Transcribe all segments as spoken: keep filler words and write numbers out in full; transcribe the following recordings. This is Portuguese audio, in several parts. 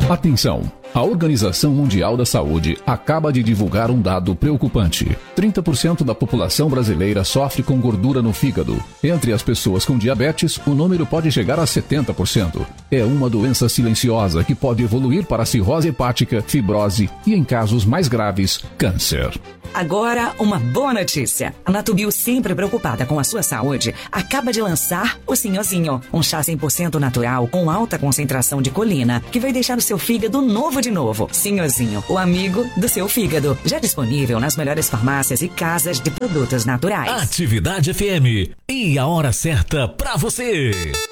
Atenção! A Organização Mundial da Saúde acaba de divulgar um dado preocupante. trinta por cento da população brasileira sofre com gordura no fígado. Entre as pessoas com diabetes, o número pode chegar a setenta por cento. É uma doença silenciosa que pode evoluir para cirrose hepática, fibrose e, em casos mais graves, câncer. Agora, uma boa notícia. A Natubio, sempre preocupada com a sua saúde, acaba de lançar o Sinhozinho, um chá cem por cento natural com alta concentração de colina, que vai deixar o seu fígado novo de novo. Sinhozinho, o amigo do seu fígado. Já disponível nas melhores farmácias e casas de produtos naturais. Atividade F M. E a hora certa pra você.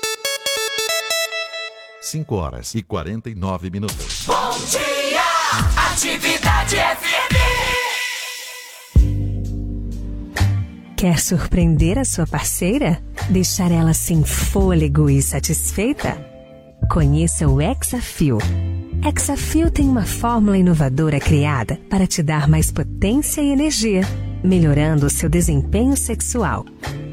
cinco horas e quarenta e nove minutos. Bom dia, Atividade F M. Quer surpreender a sua parceira? Deixar ela sem fôlego e satisfeita? Conheça o Hexafil. Hexafil tem uma fórmula inovadora criada para te dar mais potência e energia, melhorando o seu desempenho sexual.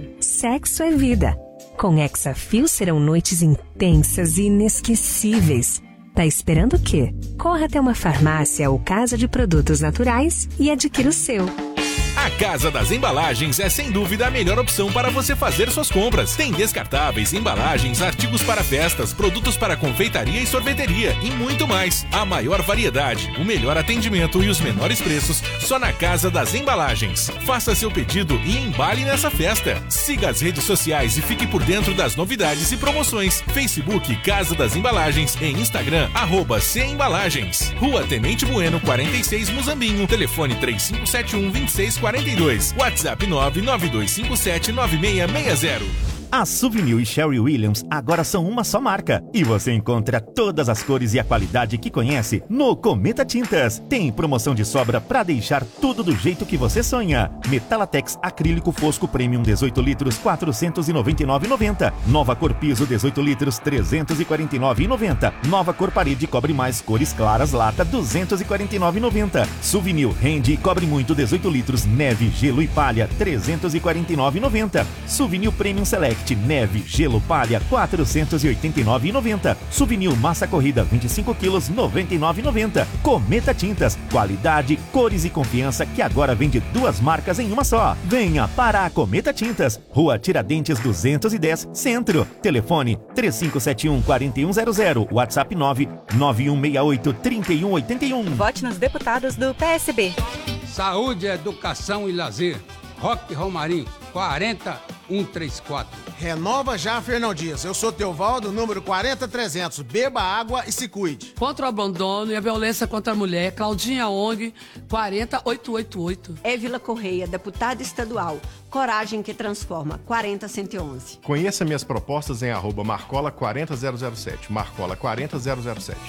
Sexo é vida. Com Hexafil serão noites intensas e inesquecíveis. Tá esperando o quê? Corra até uma farmácia ou casa de produtos naturais e adquira o seu. A Casa das Embalagens é sem dúvida a melhor opção para você fazer suas compras. Tem descartáveis, embalagens, artigos para festas, produtos para confeitaria e sorveteria e muito mais. A maior variedade, o melhor atendimento e os menores preços só na Casa das Embalagens. Faça seu pedido e embale nessa festa. Siga as redes sociais e fique por dentro das novidades e promoções. Facebook Casa das Embalagens e Instagram arroba C Embalagens. Rua Tenente Bueno quarenta e seis, Muzambinho. Telefone três cinco sete um, dois seis quarenta e dois. WhatsApp nove nove dois cinco sete nove seis seis zero. A Souvenir e Sherwin Williams agora são uma só marca e você encontra todas as cores e a qualidade que conhece no Cometa Tintas. Tem promoção de sobra para deixar tudo do jeito que você sonha. Metalatex acrílico fosco Premium dezoito litros quatrocentos e noventa e nove reais e noventa centavos. Nova cor piso dezoito litros trezentos e quarenta e nove reais e noventa centavos. Nova cor parede cobre mais cores claras lata duzentos e quarenta e nove reais e noventa centavos. Souvenir rende e cobre muito dezoito litros neve, gelo e palha trezentos e quarenta e nove reais e noventa centavos. Souvenir Premium Select neve, gelo, palha, quatrocentos e oitenta e nove reais e noventa centavos. Souvenir massa corrida vinte e cinco quilos, noventa e nove reais e noventa centavos. Cometa Tintas, qualidade, cores e confiança que agora vende duas marcas em uma só. Venha para a Cometa Tintas, Rua Tiradentes duzentos e dez, Centro. Telefone três cinco sete um, quatro um zero zero, WhatsApp nove nove um seis oito, três um oito um. Vote nos deputados do P S B. Saúde, educação e lazer. Roque Romarinho, quarenta um trinta e quatro. Renova já, Fernão Dias. Eu sou Teovaldo, número quarenta trezentos. Beba água e se cuide. Contra o abandono e a violência contra a mulher, Claudinha Ong, quarenta oito oito oito. Évila Correia, deputada estadual. Coragem que transforma, quarenta cento e onze. Conheça minhas propostas em arroba marcola quarenta zero zero sete. Marcola quarenta zero zero sete.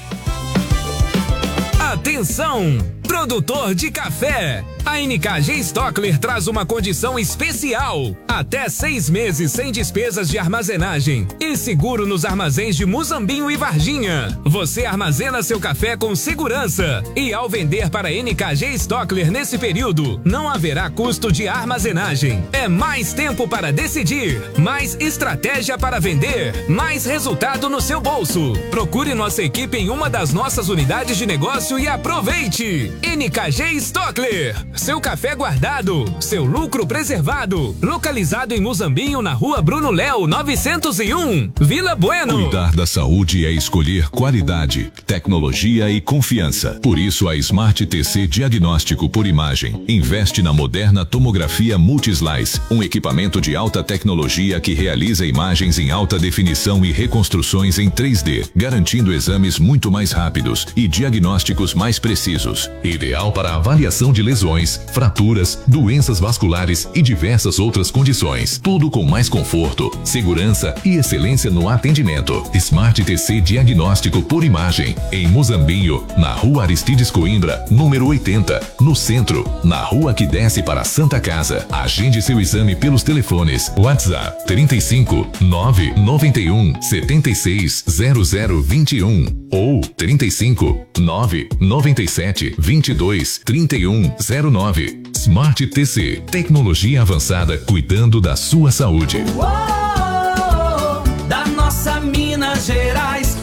Atenção, produtor de café! A N K G Stockler traz uma condição especial. Até seis meses sem despesas de armazenagem e seguro nos armazéns de Muzambinho e Varginha. Você armazena seu café com segurança e ao vender para a N K G Stockler nesse período, não haverá custo de armazenagem. É mais tempo para decidir, mais estratégia para vender, mais resultado no seu bolso. Procure nossa equipe em uma das nossas unidades de negócio e aproveite! N K G Stockler. Seu café guardado, seu lucro preservado. Localizado em Muzambinho, na Rua Bruno Léo, novecentos e um, Vila Bueno. Cuidar da saúde é escolher qualidade, tecnologia e confiança. Por isso a Smart T C Diagnóstico por Imagem investe na moderna tomografia Multislice, um equipamento de alta tecnologia que realiza imagens em alta definição e reconstruções em três D, garantindo exames muito mais rápidos e diagnósticos mais precisos. Ideal para avaliação de lesões, fraturas, doenças vasculares e diversas outras condições. Tudo com mais conforto, segurança e excelência no atendimento. Smart T C Diagnóstico por Imagem, em Muzambinho, na Rua Aristides Coimbra, número oitenta, no centro, na rua que desce para Santa Casa. Agende seu exame pelos telefones WhatsApp trinta e cinco, nove nove um, setenta e seis, zero zero vinte e um ou trinta e cinco, nove nove sete, vinte e dois, trinta e um, zero nove. Smart T C, tecnologia avançada cuidando da sua saúde. Uou, da nossa Minas Gerais,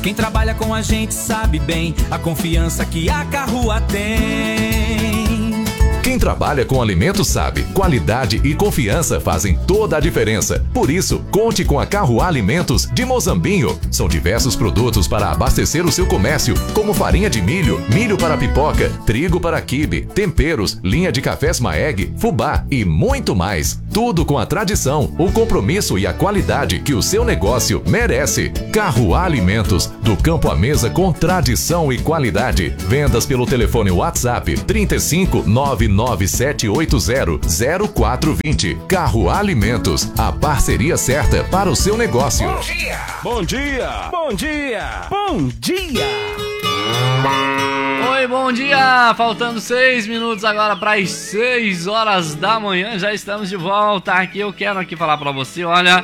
Quem trabalha com a gente sabe bem a confiança que a Carrua tem. Quem trabalha com alimentos sabe, qualidade e confiança fazem toda a diferença. Por isso, conte com a Carruá Alimentos de Mozambinho. São diversos produtos para abastecer o seu comércio, como farinha de milho, milho para pipoca, trigo para quibe, temperos, linha de cafés Maeg, fubá e muito mais. Tudo com a tradição, o compromisso e a qualidade que o seu negócio merece. Carruá Alimentos, do campo à mesa com tradição e qualidade. Vendas pelo telefone WhatsApp trinta e cinco, nove nove sete oito zero, zero quatro dois zero. Carruá Alimentos, a parceria certa para o seu negócio. Bom dia! Bom dia! Bom dia! Bom dia! Oi, bom dia! Faltando seis minutos agora para as seis horas da manhã, já estamos de volta aqui. Eu quero aqui falar para você, olha,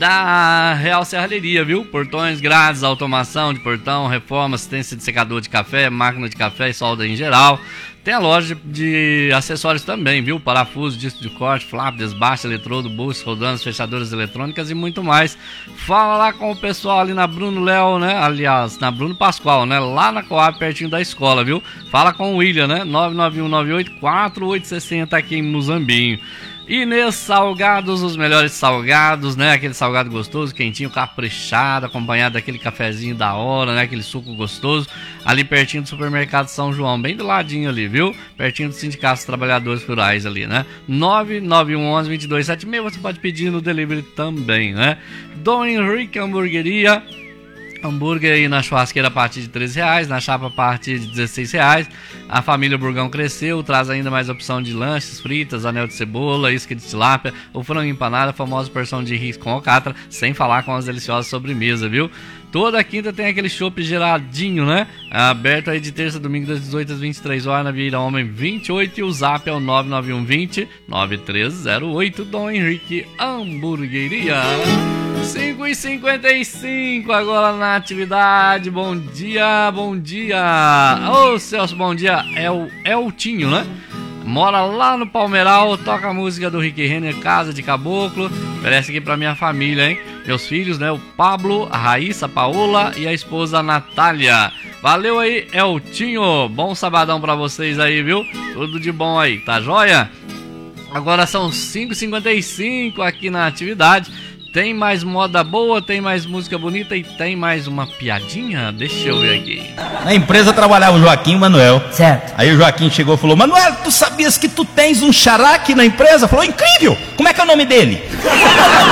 da Real Serralheria, viu? Portões grátis, automação de portão, reforma, assistência de secador de café, máquina de café e solda em geral. Tem a loja de acessórios também, viu? Parafuso, disco de corte, flap, desbaste, eletrodo, bolsas, rodanas, fechaduras eletrônicas e muito mais. Fala lá com o pessoal ali na Bruno Léo, né? Aliás, na Bruno Pascoal, né? Lá na Coab, pertinho da escola, viu? Fala com o William, né? nove nove um nove oito quatro oito seis zero aqui em Muzambinho. Inês Salgados, os melhores salgados, né? Aquele salgado gostoso, quentinho, caprichado, acompanhado daquele cafezinho da hora, né? Aquele suco gostoso, ali pertinho do supermercado São João, bem do ladinho ali, viu? Pertinho do Sindicato dos Trabalhadores Rurais ali, né? nove nove um um um dois dois sete seis, você pode pedir no delivery também, né? Dom Henrique Hamburgueria. Hambúrguer aí na churrasqueira a partir de treze reais, na chapa a partir de dezesseis reais. A família Burgão cresceu, traz ainda mais opção de lanches, fritas, anel de cebola, isca de tilápia, o frango empanado, a famosa porção de rico com alcatra, sem falar com as deliciosas sobremesas, viu? Toda quinta tem aquele chopp geladinho, né? Aberto aí de terça a domingo das dezoito às vinte e três horas na Vieira Homem vinte e oito e o zap é o nove nove um dois zero nove três zero oito. Dom Henrique Hamburgueria. cinco e cinquenta e cinco agora na atividade. Bom dia, bom dia. Ô Celso, bom dia. É o Eltinho, né? Mora lá no Palmeiral, toca a música do Rick Renner, Casa de Caboclo. Oferece aqui pra minha família, hein? Meus filhos, né? O Pablo, a Raíssa, a Paola e a esposa Natália. Valeu aí, Eltinho. Bom sabadão pra vocês aí, viu? Tudo de bom aí, tá joia? Agora são cinco e cinquenta e cinco aqui na atividade. Tem mais moda boa, tem mais música bonita e tem mais uma piadinha? Deixa eu ver aqui. Na empresa trabalhava o Joaquim e o Manuel. Certo. Aí o Joaquim chegou e falou: Manuel, tu sabias que tu tens um xará aqui na empresa? Falou: incrível! Como é que é o nome dele?